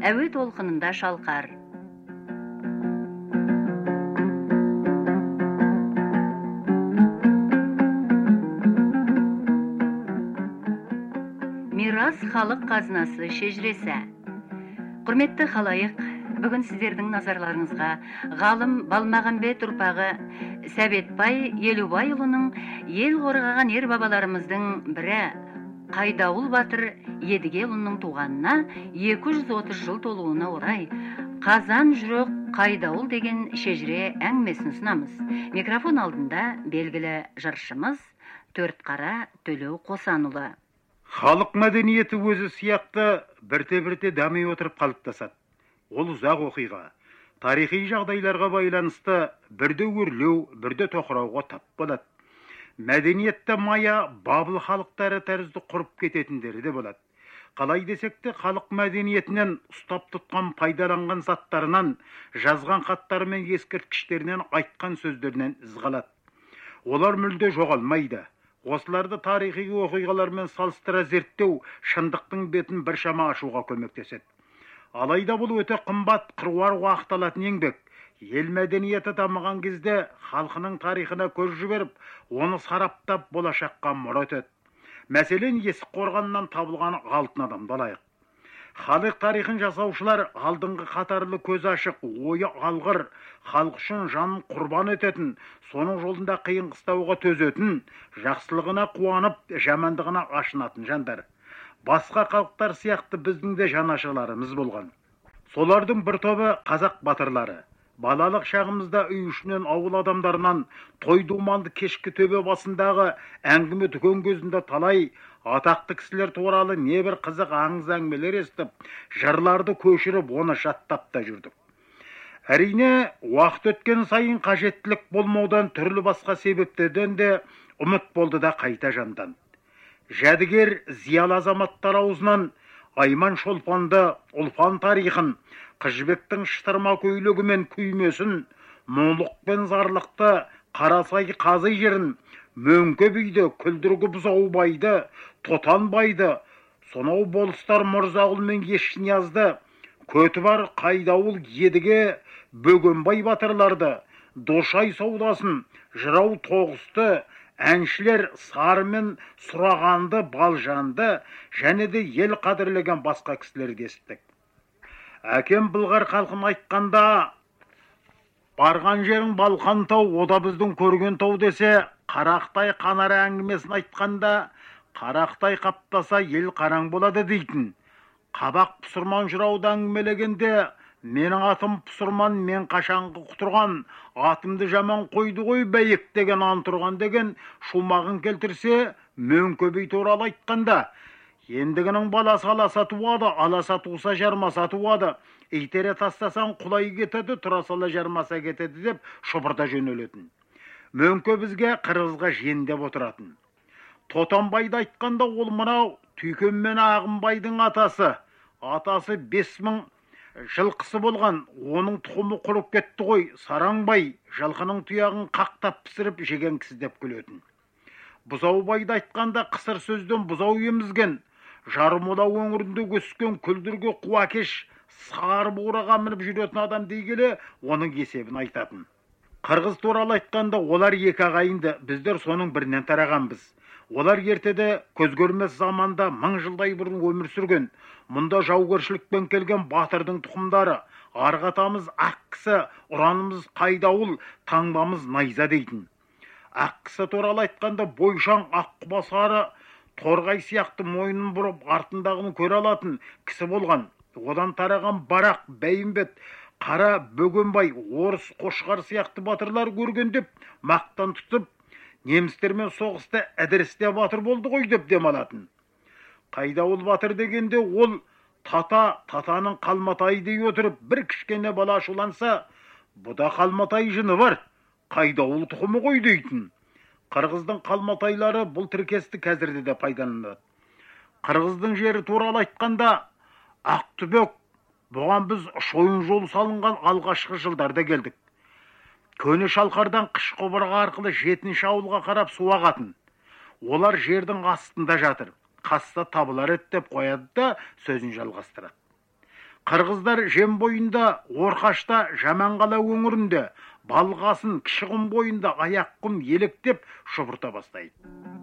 әуе толқынында шалқар. Мирас халық қазынасы шежіресі. Құрметті халайық, бүгін сіздердің назарларыңызға ғалым Балмағамбет ұрпағы Сәбетбай Елубайұлының ел қорғаған ер бабаларымыздың бірі Қайдауыл батыр Едігеұлының туғанына 230 жыл толуына орай Қазан жүрек Қайдауыл деген шежіре әңгімесін ұсынамыз. Микрофон алдында белгілі жыршымыз Төртқара Төлеу Қосанұлы. Халық мәдениеті өзі сияқты бірте-бірте дами отырып қалыптасады. Ол ұзақ оқиға, тарихи жағдайларға байланысты бірде өрлеу, бірде тоқырауға тап болады. Мәдениетті мая бабыл халықтары тәрізді құрып кететіндері де болады. Қалай десек те, халық мәдениетінен ұстап тұтқан пайдаланған заттарынан, жазған хаттары мен ескерткіштерінен, айтқан сөздерінен із қалады. Олар мүлде жоғалмайды. Осыларды тарихи оқиғалармен салыстыра зерттеу шындықтың бетін біршама ашуға көмектеседі. Алайда бұл өте қымбат, қыруар уақыт алатын еңбек. Ел мәдениеті дамыған кезде халқының тарихына көз жіберіп, оны сараптап болашаққа мұра өтеді. Мәселен, Есік Қорғаннан табылған алтын адамды алайық. Халық тарихын жасаушылар алдыңғы қатарлы көз ашық, ойы алғыр, халық үшін жанын құрбан ететін, соның жолында қиын қыстауға төзетін, жақсылығына қуанып, жамандығына ашынатын жандар. Басқа халықтар сияқты біздің де жанашырларымыз болған. Солардың бір тобы қазақ батырлары. Балалық шағымызда үй ішінен, ауыл адамдарынан, той думанды кешкі төбе басындағы әңгіме дүкен көзінде талай атақты кісілер туралы небір қызық аңыз әңгімелер естіп, жырларды көшіріп, оны жаттап та жүрдік. Әрине, уақыт өткен сайын қажеттілік болмаудан түрлі басқа себептерден де ұмыт болды да қайта жанданды. Жәдігер зиялы азаматтар аузынан Айман Шолпанды, Ұлпан тарихын, Қыз Жібектің шытырма көйлегі мен күймесін, мұңлық пен зарлықты, Қарасай қазы жерін, Мөңке биді, Күлдіргі Бұзаубайды, Тотанбайды, сонау болыстар Мұрзағұл мен Ешниязды, Көтібар Қайдауыл Едіге, Бөгенбай батырларды, Дошай саудасын, Жырау Тоғысты, әншілер Сары мен Сұрағанды, Балжанды, және де ел қадірлеген басқа кісілерді естік. Әкем Бұлғар халқын айтқанда, барған жерің Балқан тау, ода біздің көрген тау десе, Қарақтай қанары әңгімесін айтқанда, Қарақтай қаптаса ел қараң болады дейтін. Қабақ Пұсырман жырауды әңгімелегенде, менің атым Пұсырман, мен қашанғы құтырған, атымды жаман қойды ғой бәйек деген антұрған деген шумағын келтірсе, Мөңке би туралы айтқанда, ендігінің баласы аласа туады, аласа туса жармаса туады, итере тастасаң құлай кетеді, тұра сала жармаса кетеді деп шұбырта жөнелетін. Мөңке бізге қырғызға жендеп отыратын. Тотанбайды айтқанда, ол мынау Түйкен мен Ағынбайдың атасы 5000 жылқысы болған, оның тұқымы құрып кетті ғой, Сараңбай жылқының тұяғын қақтап пісіріп жеген кісі деп күлетін. Бұзаубайды айтқанда, қысыр сөзден бұзау емізген, Жармола өңірінде өскен Күлдіргі Қуакеш сары бураға мініп жүретін адам дей келе, оның есебін айтатын. Қырғыз туралы айтқанда, олар екі ағайынды, біздер соның бірінен тарағанбыз. Олар ертеде көз көрмес заманда 1000 жылдай бұрын өмір сүрген. Мұнда жаугершілікпен келген батырдың тұқымдары, арғатамыз ақ кісі, ұранымыз Қайдауыл, таңбамыз Найза дейтін. Ақ кісі туралы айтқанда, бойшаң ақ құба сары, торғай сияқты мойнын бұрып артындағыны көре алатын кісі болған. Одан тараған Барақ, Бәйімбет, Қара, Бөгенбай, Орыс, Қошқар сияқты батырлар көрген деп мақтан тұтып, немістермен соғысты әдірісте батыр болды ғой деп демалатын. Қайдауыл батыр дегенде ол татаның Қалматай дей отырып бір кішкене бала ашуланса, бұда Қалматай жыны бар, Қайдауыл тұқымы ғой дейтін. Қырғыздың Қалматайлары бұл тіркесті қазірде де пайдаланады. Қырғыздың жері туралы айтқанда, Ақтүбек, бұған біз шойын жол салынған алғашқы жылдарда келдік. Көне Шалқардан қыш құбырға арқылы 7-ші ауылға қарап су ағатын. Олар жердің астында жатыр. Қаста табылар ет деп қояды да сөзін жалғастырады. Қырғыздар жем бойында, Орқашта, Жаманқала өңірінде, Балғасын, Кішіқұм бойында аяқ құм еліктеп шұбырта бастайды.